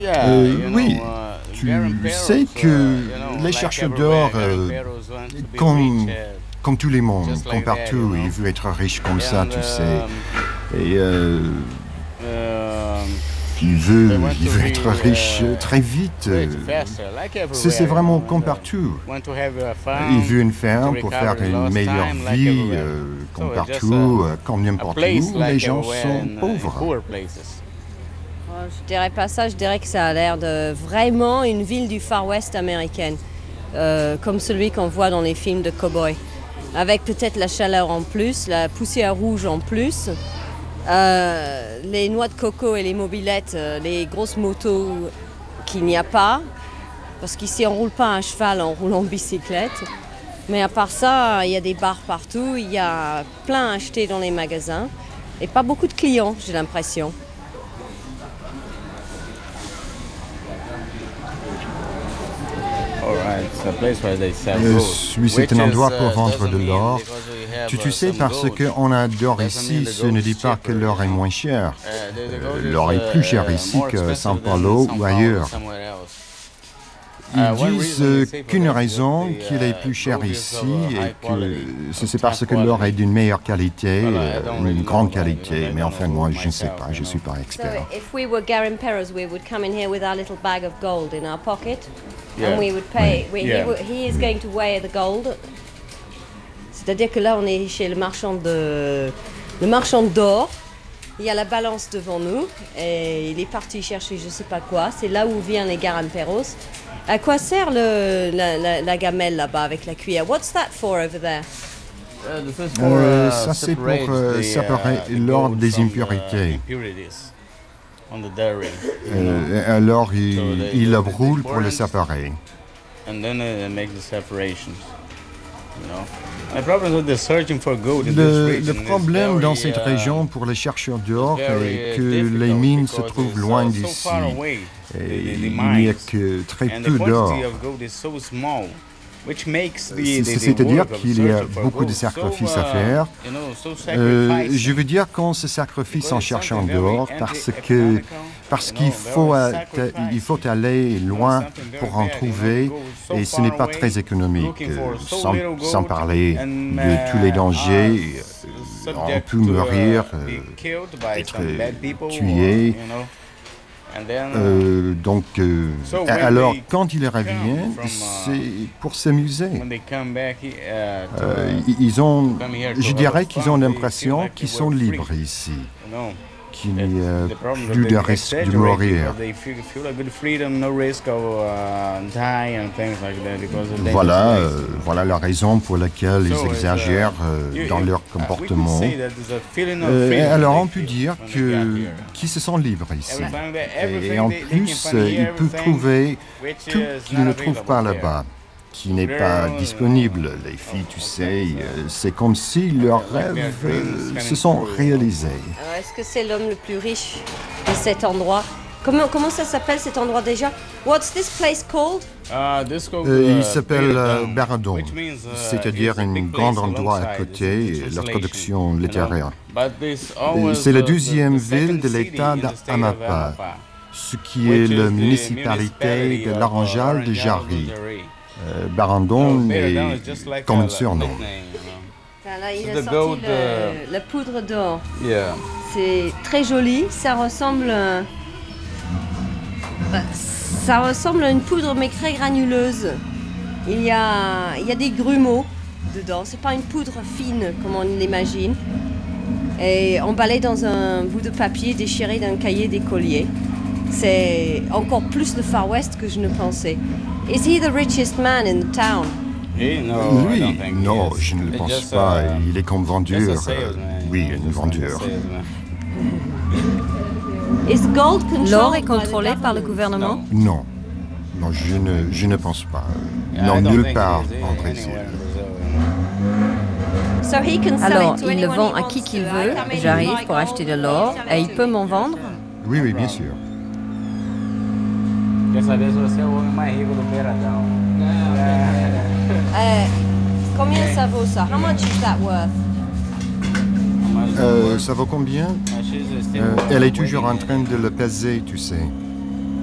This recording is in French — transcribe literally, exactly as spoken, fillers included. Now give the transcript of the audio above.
Euh, oui, tu sais que les chercheurs d'or, euh, comme, comme tout le monde, comme partout, ils veulent être riches comme ça, tu sais. Et euh, il veut, il veut être riche très vite. C'est c'est vraiment comme partout. Il veut une ferme pour faire une meilleure vie, euh, comme partout, euh, comme n'importe où. Les gens sont pauvres. Je dirais pas ça, je dirais que ça a l'air de vraiment une ville du Far West américaine, euh, comme celui qu'on voit dans les films de cow-boys, avec peut-être la chaleur en plus, la poussière rouge en plus. Euh, les noix de coco et les mobylettes, euh, les grosses motos qu'il n'y a pas, parce qu'ici on ne roule pas à cheval, on roule en bicyclette. Mais à part ça, il y a des bars partout, il y a plein à acheter dans les magasins et pas beaucoup de clients, j'ai l'impression. Euh, oui, c'est un endroit pour vendre de l'or. Tu, tu sais, parce qu'on adore ici, ce ne dit pas que l'or est moins cher. Euh, l'or est plus cher ici que São Paulo ou ailleurs. Ils disent euh, qu'une raison qu'il est plus cher ici est que c'est parce que l'or est d'une meilleure qualité, euh, une grande qualité. Mais enfin, moi, je ne sais pas, je ne suis pas expert. So if we were garimperos, we would come in here with our little bag of gold in our pocket, and we would pay. We, he, would- he is going to weigh the gold. C'est-à-dire que là, on est chez le marchand de, le marchand d'or. Il y a la balance devant nous et il est parti chercher je ne sais pas quoi. C'est là où viennent les garimperos. À quoi sert le, la, la, la gamelle là-bas avec la cuillère? What's that for over there? Euh, ça, c'est pour euh, séparer l'or des impurités. Euh, alors, il, il le brûle pour le séparer. Le, le problème dans cette région pour les chercheurs d'or est que les mines se trouvent loin d'ici. Et il n'y a que très peu d'or. C'est-à-dire qu'il y a beaucoup de sacrifices à faire. Euh, je veux dire qu'on se sacrifie en cherchant d'or parce que parce qu'il faut, il faut aller loin pour en trouver et ce n'est pas très économique. Sans, sans parler de tous les dangers, on peut mourir, être tué. Euh, donc, euh, alors, quand il revient, c'est pour s'amuser. Euh, ils ont, je dirais qu'ils ont l'impression qu'ils sont libres ici, qu'il n'y a plus de risque de mourir. Voilà, euh, voilà la raison pour laquelle ils exagèrent euh, dans leur comportement. Euh, alors on peut dire que, qu'ils se sentent libres ici. Et, et en plus, euh, ils peuvent trouver tout qu'ils ne trouvent pas là-bas, qui n'est pas disponible. Les filles, tu sais, euh, c'est comme si leurs rêves euh, se sont réalisés. Alors, est-ce que c'est l'homme le plus riche de cet endroit? Comment, comment ça s'appelle cet endroit déjà? What's this place called? Euh, il s'appelle euh, Barradon, c'est-à-dire un grand endroit à côté, la traduction littéraire. Euh, C'est la deuxième ville de l'État d'Amapá, ce qui est la municipalité de l'Aranjal de Jari. Euh, Barradon est comme un surnom. Enfin, là, il a sorti le, la poudre d'or. C'est très joli, ça ressemble... à- Ça ressemble à une poudre mais très granuleuse. Il y a, il y a des grumeaux dedans. C'est pas une poudre fine comme on l'imagine. Et emballée dans un bout de papier déchiré d'un cahier d'écolier. C'est encore plus le Far West que je ne pensais. Is he the richest man in the town? Lui, non, je ne le pense pas. Il est comme vendeur. euh, oui, un vendeur. L'or est contrôlé par le gouvernement? Non, non, je ne, je ne pense pas. Non, nulle part en Brésil. Alors, il le vend à qui qu'il veut. J'arrive pour acheter de l'or et il peut m'en vendre? Oui, oui, bien sûr. Euh, combien ça vaut ça? How much is that worth? Euh, ça vaut combien? Euh, Elle est toujours en train de le peser, tu sais.